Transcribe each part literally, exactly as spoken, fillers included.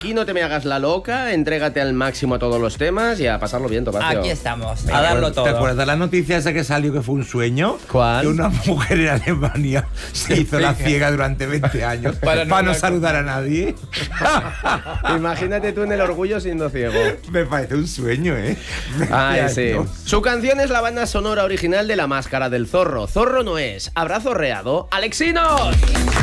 Aquí no te me hagas la loca, entrégate al máximo a todos los temas y a pasarlo bien, Topacio. Aquí estamos, a darlo todo. ¿Te acuerdas de la noticia esa que salió que fue un sueño? ¿Cuál? Que una mujer en Alemania se hizo la ciega durante veinte años para no, para no saludar a nadie. Imagínate tú en el orgullo siendo ciego. Me parece un sueño, ¿eh? Ay, sí. Su canción es la banda sonora original de La Máscara del Zorro. Zorro no es. ¿Habrá zorreado? ¡Alexinos!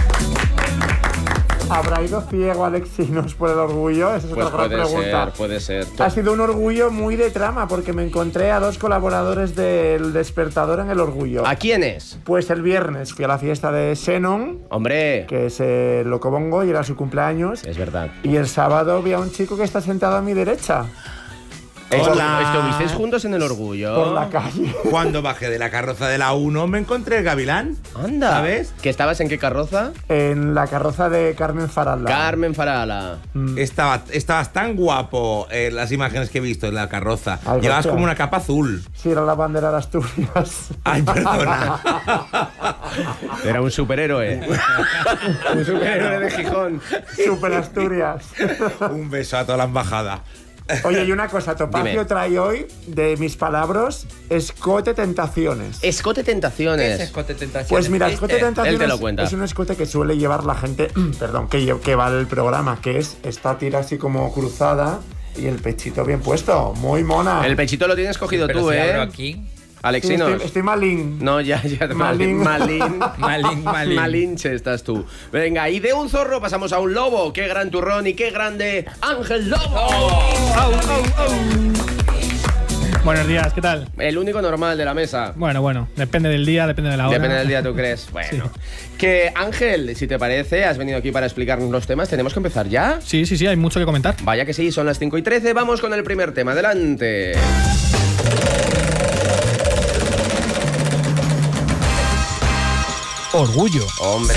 ¿Habrá ido ciego Alexinos por el orgullo? Esa es Pues otra gran puede pregunta. ser, puede ser. Ha sido un orgullo muy de trama porque me encontré a dos colaboradores del Despertador en el orgullo. ¿A quién es? Pues el viernes fui a la fiesta de Xenon, Hombre. que es el Locobongo y era su cumpleaños. Es verdad. Y el sábado vi a un chico que está sentado a mi derecha. Hola. ¿Estuvisteis juntos en el orgullo? Por la calle. Cuando bajé de la carroza de la uno me encontré el Gavilán. Anda. ¿Sabes? ¿Que estabas en qué carroza? En la carroza de Carmen Farala. Carmen Farala. Mm. Estaba, estabas tan guapo en las imágenes que he visto en la carroza. Ay, Llevabas gracias. como una capa azul. Sí, era la bandera de Asturias. Ay, perdona. Era un superhéroe. Un superhéroe de Gijón. Super Asturias. Un beso a toda la embajada. Oye, y una cosa, Topacio Dime. trae hoy, de mis palabras, escote tentaciones. Escote Tentaciones. ¿Qué es escote tentaciones? Pues mira, escote ¿Viste? tentaciones Él te lo cuenta. es un escote que suele llevar la gente, perdón, que, lle- que va al programa, que es esta tira así como cruzada y el pechito bien puesto, muy mona. El pechito lo tienes cogido Pero tú, si ¿eh? abro aquí. Sí, Alexinos. estoy, estoy malín. No, ya, ya. Malín. Malín. Malín, malín. Malinche estás tú. Venga, y de un zorro pasamos a un lobo. Qué gran turrón y qué grande Ángel Lobo. Oh. Au, au, au. Buenos días, ¿qué tal? El único normal de la mesa. Bueno, bueno, depende del día, depende de la hora. Depende del día, ¿tú crees? Bueno. Que Ángel, si te parece, has venido aquí para explicarnos los temas. ¿Tenemos que empezar ya? Sí, sí, sí, hay mucho que comentar. Vaya que sí, son las cinco y trece. Vamos con el primer tema. Adelante. Orgullo. Hombre.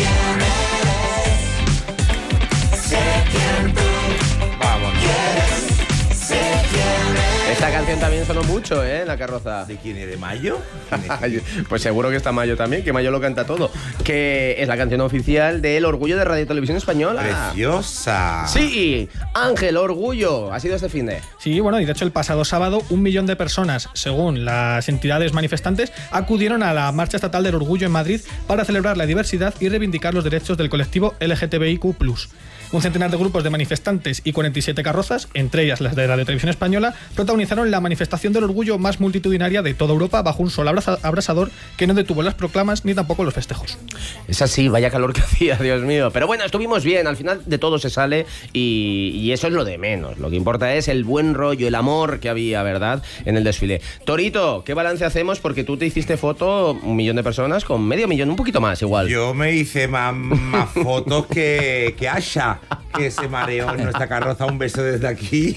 Esta canción también sonó mucho, ¿eh? En la carroza. ¿De quién es? ¿De Mayo? Pues seguro que está Mayo también, que Mayo lo canta todo. Que es la canción oficial del Orgullo de Radio Televisión Española. Preciosa. Sí, Ángel, Orgullo. Ha sido este fin de. Sí, bueno, y de hecho el pasado sábado un millón de personas, según las entidades manifestantes, acudieron a la Marcha Estatal del Orgullo en Madrid para celebrar la diversidad y reivindicar los derechos del colectivo L G T B I Q plus. Un centenar de grupos de manifestantes y cuarenta y siete carrozas, entre ellas las de Radio Televisión Española, protagonizaron la manifestación del orgullo más multitudinaria de toda Europa bajo un sol abraza- abrasador que no detuvo las proclamas ni tampoco los festejos. Es así, vaya calor que hacía, Dios mío. Pero bueno, estuvimos bien, al final de todo se sale y, y eso es lo de menos. Lo que importa es el buen rollo, el amor que había, ¿verdad?, en el desfile. Torito, ¿qué balance hacemos? Porque tú te hiciste foto, un millón de personas, con medio millón, un poquito más igual. Yo me hice más, más fotos que, que Asha, que se mareó en nuestra carroza. Un beso desde aquí.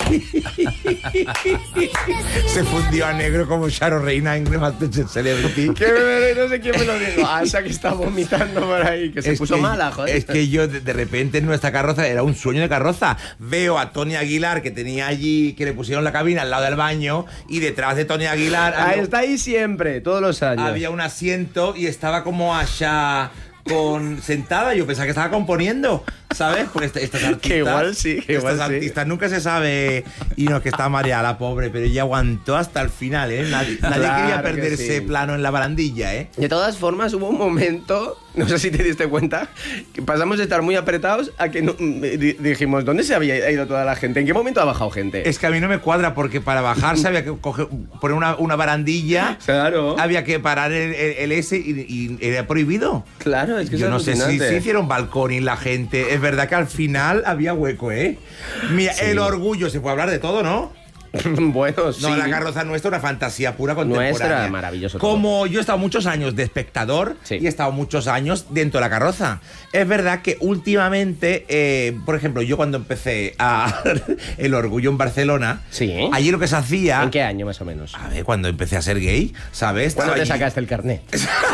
Se fundió a negro como Charo Reina en Masterchef Celebrity. Que me, no sé quién me lo dijo. Asa que está vomitando por ahí, que se Es puso que- mala, joder. Es que yo de, de repente en nuestra carroza era un sueño de carroza. Veo a Tony Aguilar, que tenía allí, que le pusieron la cabina al lado del baño, y detrás de Tony Aguilar Ah, había, está ahí siempre, todos los años. había un asiento y estaba como Asha con sentada. Yo pensaba que estaba componiendo, ¿sabes? Porque est- estas artistas, Que igual sí, que igual estas sí. artistas nunca se sabe. Y no, que está mareada la pobre, pero ella aguantó hasta el final, ¿eh? Nadie, nadie Claro quería que perder sí. ese plano en la barandilla, ¿eh? De todas formas, hubo un momento, no sé si te diste cuenta, que pasamos de estar muy apretados a que no- di- dijimos, ¿dónde se había ido toda la gente? ¿En qué momento ha bajado gente? Es que a mí no me cuadra porque para bajarse había que coger, poner una, una barandilla, Claro. había que parar el, el- el S y, y era prohibido. Claro, es que Yo es no sé si, alucinante. si hicieron balcón y la gente. Es verdad que al final había hueco, ¿eh? Mira, Sí. el orgullo, se puede hablar de todo, ¿no? Bueno, sí. No, la carroza nuestra, una fantasía pura contemporánea. Nuestra, maravilloso todo. Como yo he estado muchos años de espectador Sí. y he estado muchos años dentro de la carroza. Es verdad que últimamente, eh, por ejemplo, yo cuando empecé a el orgullo en Barcelona, Sí. allí lo que se hacía. ¿En qué año más o menos? A ver, cuando empecé a ser gay, ¿sabes? ¿Cuándo Estaba te allí- sacaste el carnet?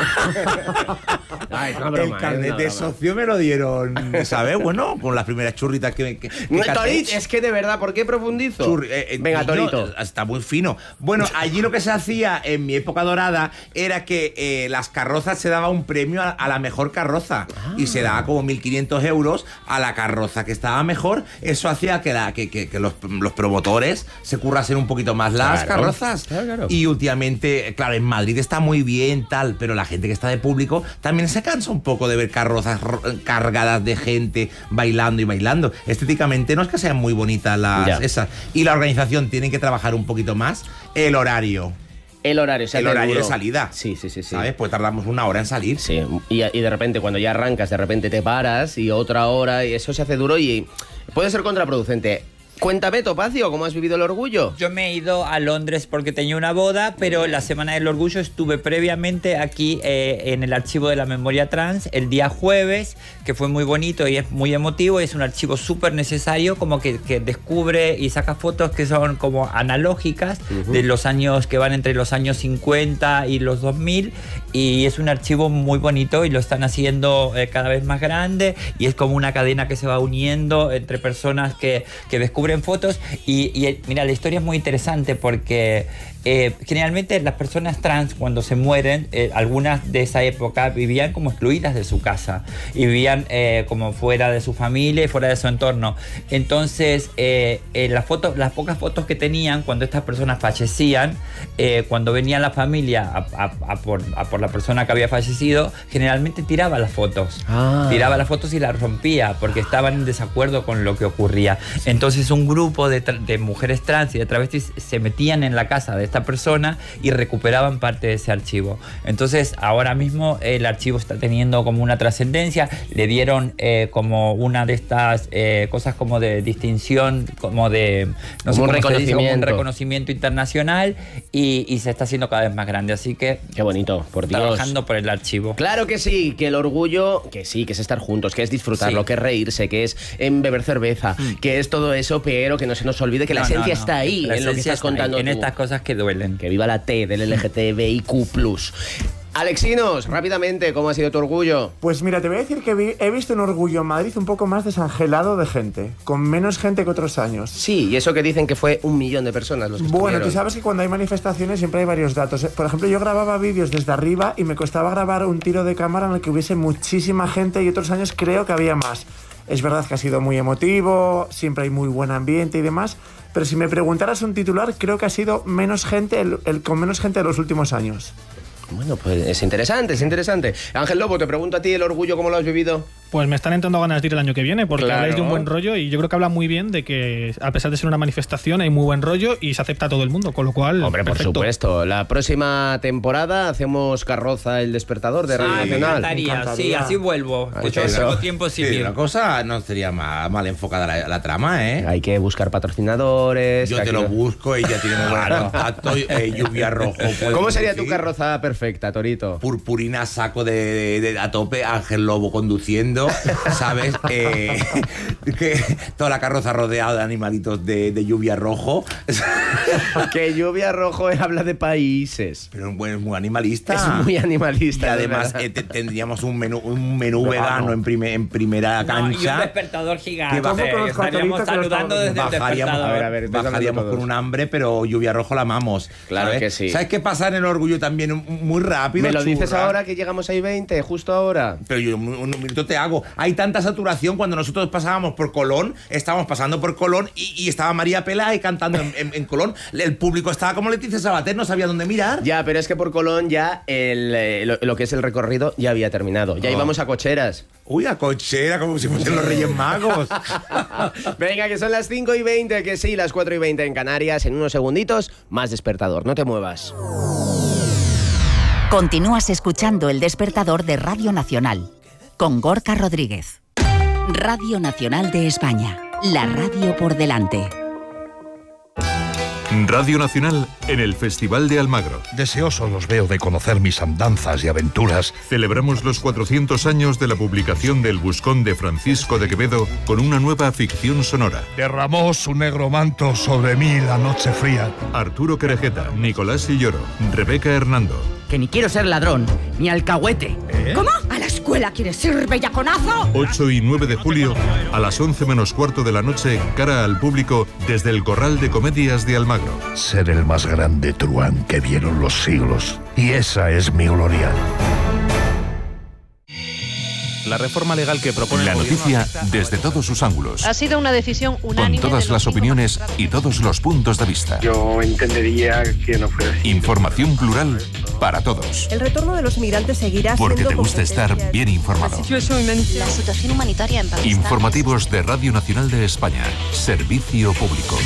Ay, es una broma, el es carnet una de broma. socio me lo dieron, ¿sabes? Bueno, con las primeras churritas que, que, que No, caté. Torit, es que de verdad, ¿por qué profundizo? Churri- eh, eh, Venga, Torito. Está muy fino. Bueno, allí lo que se hacía en mi época dorada era que eh, las carrozas se daba un premio a, a la mejor carroza. Ah. Y se daba como mil quinientos euros a la carroza que estaba mejor. Eso hacía que, la, que, que, que los, los promotores se currasen un poquito más las claro, carrozas. Claro, claro. Y últimamente, claro, en Madrid está muy bien, tal, pero la gente que está de público también se cansa un poco de ver carrozas cargadas de gente bailando y bailando. Estéticamente no es que sean muy bonitas las ya. esas. Y la organización tiene que trabajar un poquito más el horario. El horario, el horario duro. de salida. Sí, sí, sí, sí. ¿Sabes? Pues tardamos una hora en salir. Sí, y, y de repente cuando ya arrancas, de repente te paras y otra hora y eso se hace duro y puede ser contraproducente. Cuéntame, Topacio, ¿cómo has vivido el orgullo? Yo me he ido a Londres porque tenía una boda, pero la Semana del Orgullo estuve previamente aquí eh, en el Archivo de la Memoria Trans el día jueves, que fue muy bonito y es muy emotivo. Es un archivo súper necesario, como que, que descubre y saca fotos que son como analógicas uh-huh. de los años que van entre los años cincuenta y los dos mil, y es un archivo muy bonito y lo están haciendo eh, cada vez más grande, y es como una cadena que se va uniendo entre personas que, que descubren en fotos y, y mira, la historia es muy interesante porque eh, generalmente las personas trans cuando se mueren, eh, algunas de esa época vivían como excluidas de su casa y vivían eh, como fuera de su familia y fuera de su entorno. Entonces eh, eh, las fotos, las pocas fotos que tenían cuando estas personas fallecían, eh, cuando venía la familia a, a, a, por, a por la persona que había fallecido, generalmente tiraba las fotos ah. tiraba las fotos y las rompía porque estaban en desacuerdo con lo que ocurría. Entonces un grupo de, de mujeres trans y de travestis se metían en la casa de esta persona y recuperaban parte de ese archivo. Entonces ahora mismo el archivo está teniendo como una trascendencia. Le dieron eh, como una de estas eh, cosas como de distinción, como de no sé un, cómo reconocimiento. Se dice, como un reconocimiento internacional y, y se está haciendo cada vez más grande. Así que qué bonito, por Dios. Trabajando por el archivo. Claro que sí, que el orgullo, que sí, que es estar juntos, que es disfrutarlo, sí. que es reírse, que es en beber cerveza, mm. que es todo eso, pero que no se nos olvide que no, la esencia no, no. está ahí, la en lo que estás contando ahí, tú. En estas cosas que duelen. Que viva la T del L G T B I Q plus. Alexinos, rápidamente, ¿cómo ha sido tu orgullo? Pues mira, te voy a decir que vi, he visto un orgullo en Madrid un poco más desangelado de gente, con menos gente que otros años. Sí, y eso que dicen que fue un millón de personas los que Bueno, estuvieron. Tú sabes que cuando hay manifestaciones siempre hay varios datos. Por ejemplo, yo grababa vídeos desde arriba y me costaba grabar un tiro de cámara en el que hubiese muchísima gente y otros años creo que había más. Es verdad que ha sido muy emotivo, siempre hay muy buen ambiente y demás, pero si me preguntaras un titular, creo que ha sido menos gente, el, el con menos gente de los últimos años. Bueno, pues es interesante, es interesante. Ángel Lobo, te pregunto a ti el orgullo, ¿cómo lo has vivido? Pues me están entrando ganas de ir el año que viene, porque claro. habláis de un buen rollo y yo creo que habla muy bien de que, a pesar de ser una manifestación, hay muy buen rollo y se acepta a todo el mundo, con lo cual... Hombre, perfecto. por supuesto. La próxima temporada hacemos Carroza el Despertador de Radio ah, Nacional. Me encantaría, me encantaría, sí, así vuelvo. Ay, yo llevo tiempo sin sí, ir. La cosa no sería mal, mal enfocada la, la trama, ¿eh? Hay que buscar patrocinadores. Yo te lo no... busco, ella tiene muy buen contacto, eh, lluvia rojo. ¿Cómo sería tu carroza perfecta, Torito? Purpurina, saco de, de, de a tope, Ángel Lobo conduciendo, ¿sabes? Eh, que toda la carroza rodeada de animalitos de, de lluvia rojo. Que lluvia rojo habla de países. Pero bueno, es muy animalista. Es muy animalista. Y además eh, tendríamos un menú, un menú vegano en, prime, en primera no, cancha. Y un despertador gigante. ¿Qué eh, estaríamos saludando desde bajaríamos, el despertador. A ver, a ver, bajaríamos con un hambre, pero lluvia rojo la amamos. Claro ¿sabes? que sí. ¿Sabes qué pasa en el orgullo también? Muy rápido. ¿Me lo churra. dices ahora que llegamos a I veinte, justo ahora? Pero yo un, un minuto te hago. Hay tanta saturación cuando nosotros pasábamos por Colón, estábamos pasando por Colón y, y estaba María Peláez cantando en, en, en Colón. El público estaba como Leticia Sabater, no sabía dónde mirar. Ya, pero es que por Colón ya el, eh, lo, lo que es el recorrido ya había terminado. Ya oh. íbamos a cocheras. Uy, a cochera, como si fuesen los Reyes Magos. Venga, que son las cinco y veinte, que sí, las cuatro y veinte en Canarias. En unos segunditos, más Despertador. No te muevas. Continúas escuchando El Despertador de Radio Nacional, con Gorka Rodríguez. Radio Nacional de España, la radio por delante. Radio Nacional en el Festival de Almagro. Deseoso los veo de conocer mis andanzas y aventuras. Celebramos los cuatrocientos años de la publicación del Buscón de Francisco de Quevedo con una nueva ficción sonora. Derramó su negro manto sobre mí la noche fría. Arturo Querejeta, Nicolás Silloro, Rebeca Hernando, que ni quiero ser ladrón, ni alcahuete. ¿Eh? ¿Cómo? ¿A la escuela quieres ir, bellaconazo? ocho y nueve de julio, a las once menos cuarto de la noche, cara al público desde el Corral de Comedias de Almagro. Ser el más grande truán que vieron los siglos. Y esa es mi gloria. La reforma legal que propone la el noticia desde todos sus ángulos. Ha sido una decisión unánime. Con todas las opiniones y todos los puntos de vista. Yo entendería que no fuera así. Información plural para todos. El retorno de los inmigrantes seguirá siendo... Porque te gusta estar bien informado. La situación humanitaria en Pakistán. Informativos de Radio Nacional de España. Servicio público.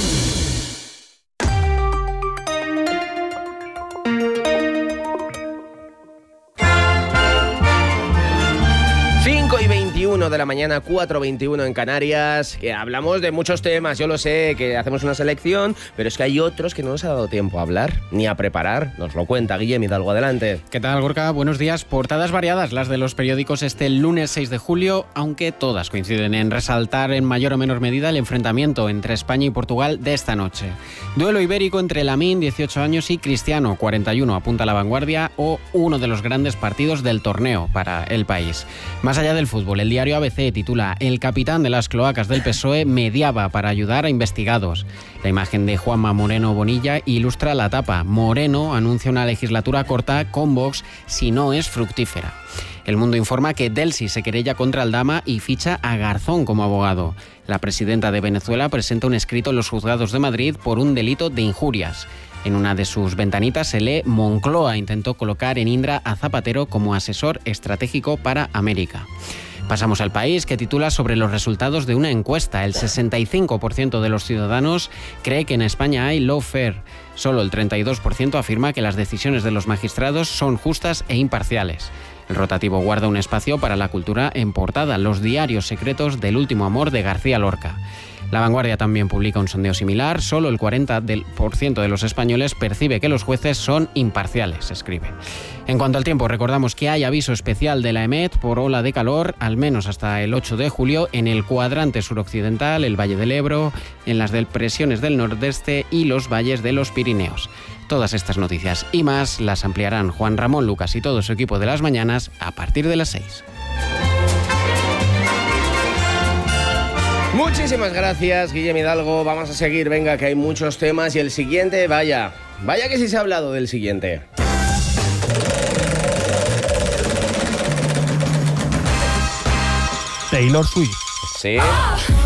veintiuno de la mañana, cuatro veintiuno en Canarias, que hablamos de muchos temas, yo lo sé, que hacemos una selección, pero es que hay otros que no nos ha dado tiempo a hablar, ni a preparar. Nos lo cuenta Guillem Hidalgo, adelante. ¿Qué tal, Gorka? Buenos días. Portadas variadas, las de los periódicos este lunes seis de julio, aunque todas coinciden en resaltar en mayor o menor medida el enfrentamiento entre España y Portugal de esta noche. Duelo ibérico entre Lamine, dieciocho años, y Cristiano, cuarenta y uno, apunta La Vanguardia, o uno de los grandes partidos del torneo para el país. Más allá del fútbol, el diario A B C titula: el capitán de las cloacas del P S O E mediaba para ayudar a investigados. La imagen de Juanma Moreno Bonilla ilustra la tapa. Moreno anuncia una legislatura corta con Vox si no es fructífera. El Mundo informa que Delcy se querella contra Aldama y ficha a Garzón como abogado. La presidenta de Venezuela presenta un escrito en los juzgados de Madrid por un delito de injurias. En una de sus ventanitas se lee: Moncloa intentó colocar en Indra a Zapatero como asesor estratégico para América. Pasamos al País, que titula sobre los resultados de una encuesta. El sesenta y cinco por ciento de los ciudadanos cree que en España hay lawfare. Solo el treinta y dos por ciento afirma que las decisiones de los magistrados son justas e imparciales. El rotativo guarda un espacio para la cultura en portada: los diarios secretos del último amor de García Lorca. La Vanguardia también publica un sondeo similar. Solo el cuarenta por ciento de los españoles percibe que los jueces son imparciales, escribe. En cuanto al tiempo, recordamos que hay aviso especial de la EMET por ola de calor, al menos hasta el ocho de julio, en el cuadrante suroccidental, el Valle del Ebro, en las depresiones del nordeste y los valles de los Pirineos. Todas estas noticias y más las ampliarán Juan Ramón Lucas y todo su equipo de las mañanas a partir de las seis. Muchísimas gracias, Guillem Hidalgo. Vamos a seguir, venga, que hay muchos temas. Y el siguiente, vaya, vaya que sí se ha hablado del siguiente. Taylor Swift. Sí.